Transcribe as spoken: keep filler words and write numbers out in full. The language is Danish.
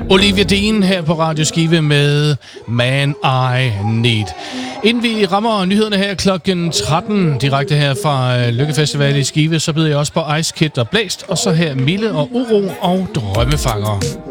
Olivia Dean her på Radio Skive med Man I Need. Inden vi rammer nyhederne her klokken tretten, direkte her fra Lykkefestival i Skive, så byder jeg også på Ice Kid og Blæst, og så her Mille og Uro og Drømmefanger.